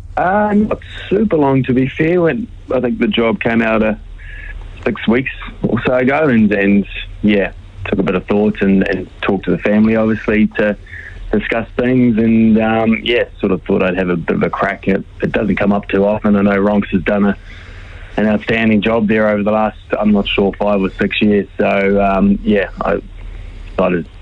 Not super long, to be fair. When I think the job came out 6 weeks or so ago, and yeah, took a bit of thought and talked to the family, obviously, to discuss things, and sort of thought I'd have a bit of a crack. It doesn't come up too often. I know Ronks has done an outstanding job there over the last, I'm not sure, 5 or 6 years. So I decided